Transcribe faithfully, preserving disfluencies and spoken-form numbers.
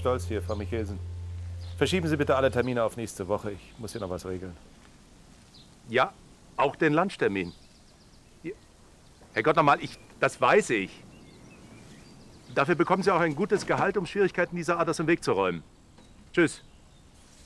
stolz hier, Frau Michelsen. Verschieben Sie bitte alle Termine auf nächste Woche. Ich muss hier noch was regeln. Ja, auch den Lunchtermin. Herrgott nochmal, ich, das weiß ich. Dafür bekommen Sie auch ein gutes Gehalt, um Schwierigkeiten dieser Art aus dem Weg zu räumen. Tschüss.